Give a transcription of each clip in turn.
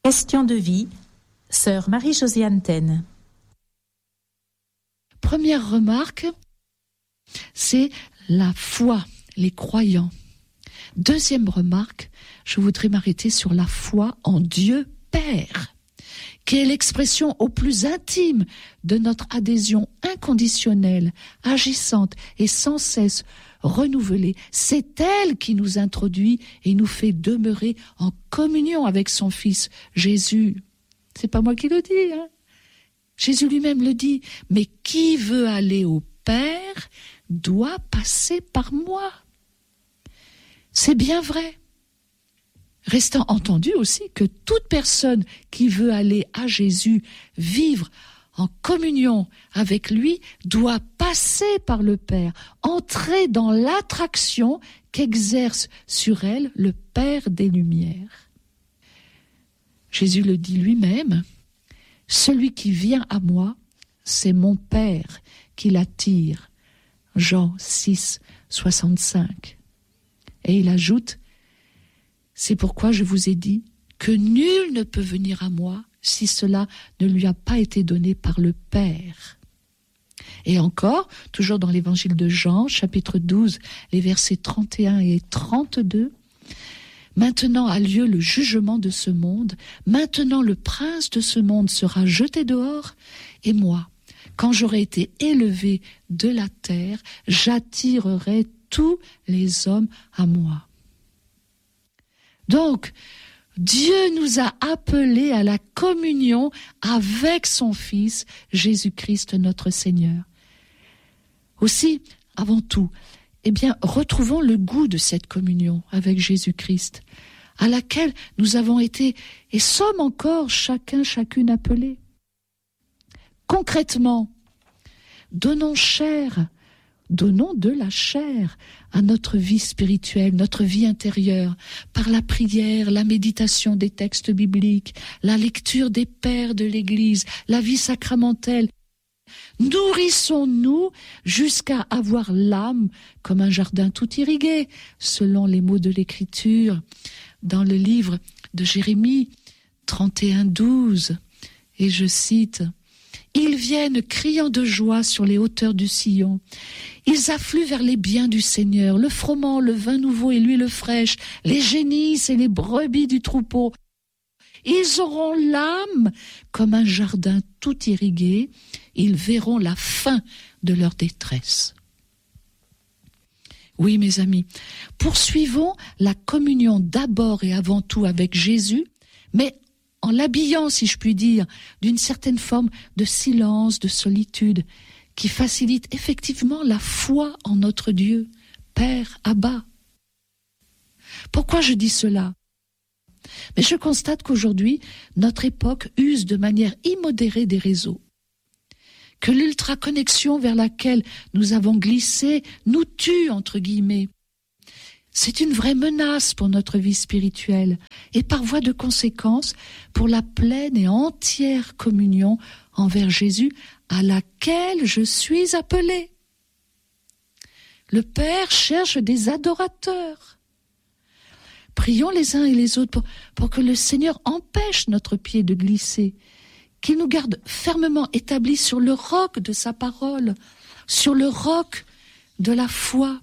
Question de vie, sœur Marie-Josiane Taine. Première remarque, c'est la foi, les croyants. Deuxième remarque, je voudrais m'arrêter sur la foi en Dieu Père, qui est l'expression au plus intime de notre adhésion inconditionnelle, agissante et sans cesse renouvelée. C'est elle qui nous introduit et nous fait demeurer en communion avec son Fils Jésus. C'est pas moi qui le dis, hein. Jésus lui-même le dit. Mais qui veut aller au Père doit passer par moi. C'est bien vrai. Restant entendu aussi que toute personne qui veut aller à Jésus, vivre en communion avec lui, doit passer par le Père, entrer dans l'attraction qu'exerce sur elle le Père des Lumières. Jésus le dit lui-même, « Celui qui vient à moi, c'est mon Père qui l'attire. » Jean 6, 65. Et il ajoute, « C'est pourquoi je vous ai dit que nul ne peut venir à moi si cela ne lui a pas été donné par le Père. » Et encore, toujours dans l'évangile de Jean, chapitre 12, les versets 31 et 32, « Maintenant a lieu le jugement de ce monde, maintenant le prince de ce monde sera jeté dehors, et moi, quand j'aurai été élevé de la terre, j'attirerai tous les hommes à moi. » Donc, Dieu nous a appelés à la communion avec son Fils, Jésus-Christ notre Seigneur. Aussi, avant tout, retrouvons le goût de cette communion avec Jésus-Christ, à laquelle nous avons été et sommes encore chacune appelés. Concrètement, donnons de la chair à notre vie spirituelle, notre vie intérieure, par la prière, la méditation des textes bibliques, la lecture des pères de l'Église, la vie sacramentelle. Nourrissons-nous jusqu'à avoir l'âme comme un jardin tout irrigué, selon les mots de l'Écriture, dans le livre de Jérémie 31:12. Et je cite, « Ils viennent criant de joie sur les hauteurs du Sion. Ils affluent vers les biens du Seigneur, le froment, le vin nouveau et l'huile fraîche, les génisses et les brebis du troupeau. Ils auront l'âme comme un jardin tout irrigué. Ils verront la fin de leur détresse. » Oui, mes amis, poursuivons la communion d'abord et avant tout avec Jésus, mais en l'habillant, si je puis dire, d'une certaine forme de silence, de solitude, qui facilite effectivement la foi en notre Dieu, Père, Abba. Pourquoi je dis cela ? Mais je constate qu'aujourd'hui, notre époque use de manière immodérée des réseaux, que l'ultra-connexion vers laquelle nous avons glissé nous tue, entre guillemets. C'est une vraie menace pour notre vie spirituelle et par voie de conséquence pour la pleine et entière communion envers Jésus à laquelle je suis appelé. Le Père cherche des adorateurs. Prions les uns et les autres pour que le Seigneur empêche notre pied de glisser, qu'il nous garde fermement établis sur le roc de sa parole, sur le roc de la foi.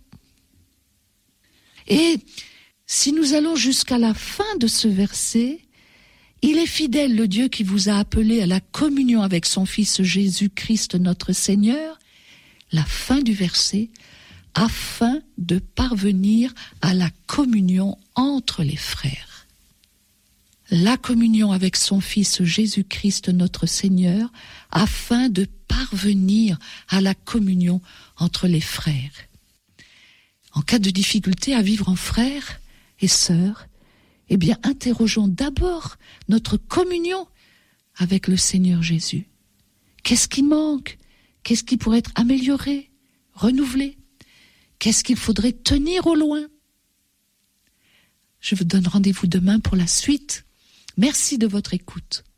Et si nous allons jusqu'à la fin de ce verset, il est fidèle, le Dieu qui vous a appelé à la communion avec son Fils Jésus-Christ notre Seigneur, la fin du verset, afin de parvenir à la communion entre les frères. La communion avec son Fils Jésus-Christ notre Seigneur, afin de parvenir à la communion entre les frères. En cas de difficulté à vivre en frères et sœurs, interrogeons d'abord notre communion avec le Seigneur Jésus. Qu'est-ce qui manque ? Qu'est-ce qui pourrait être amélioré, renouvelé ? Qu'est-ce qu'il faudrait tenir au loin ? Je vous donne rendez-vous demain pour la suite. Merci de votre écoute.